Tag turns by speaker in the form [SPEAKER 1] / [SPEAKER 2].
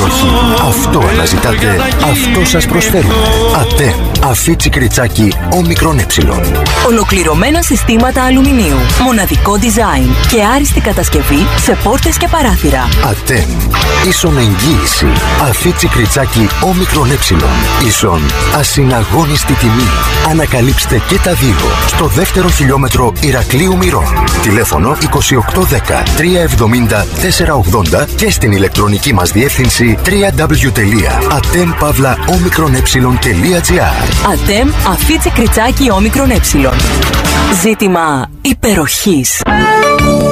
[SPEAKER 1] υπεροχή. Αυτό αναζητάτε, αυτό σας προσφέρουμε. ΑΤΕΜ. Αφίτσι Κριτσάκι Όμικρον Ε.
[SPEAKER 2] Ολοκληρωμένα συστήματα αλουμινίου. Μοναδικό design και άριστη κατασκευή σε πόρτες και παράθυρα.
[SPEAKER 1] ΑΤΕΜ. Ίσον εγγύηση. Αφίτσι Κριτσάκι Όμικρον Ε. Ίσον ασυναγώνιστη τιμή. Ανακαλύψτε και τα δύο στο δεύτερο χιλιόμετρο Ηρακλείου Μυρών. Τηλέφωνο 2810 370 480 και στην ηλεκτρονική μας διεύθυνση www.atem-omicron-e.gr.
[SPEAKER 2] ΑΤΕΜ Αφίτσι Κριτσάκι Όμικρον Ε. Ζήτημα υπεροχής.